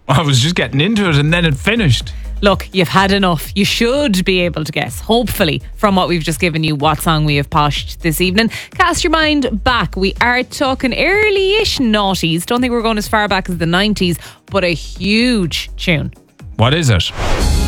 I was just getting into it and then it finished. Look, you've had enough. You should be able to guess, hopefully, from what we've just given you, what song we have poshed this evening. Cast your mind back. We are talking early-ish noughties. Don't think we're going as far back as the 90s, but a huge tune. What is it?